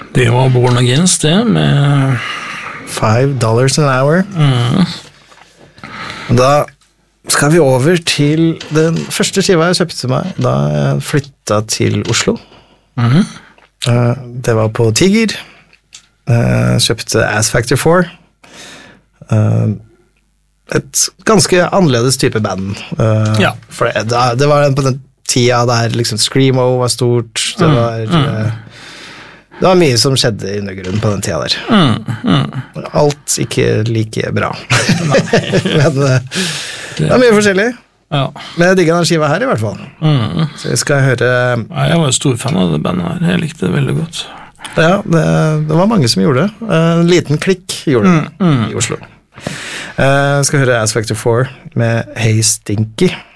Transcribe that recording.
Det var Born Against, det, med $5 an hour. Da skal vi over til den første skiva jeg kjøpte meg da jeg flyttet til Oslo. Det var på Tiger. Kjøpte Ass Factor 4. Et ganske annerledes type band. For det var på den tida der liksom Screamo var stort. Det var mye som skjedde i undergrunnen på den tida der. Alt ikke like bra. Men det var mye forskjellig. Men jeg digger den skiva her i hvert fall. Så jeg skal høre... Jeg var stor fan av det bandet her. Jeg likte det veldig godt. Ja, det var mange som gjorde det. En liten klikk gjorde det i Oslo. Jeg skal høre Ass Factor 4 med Hey Stinky.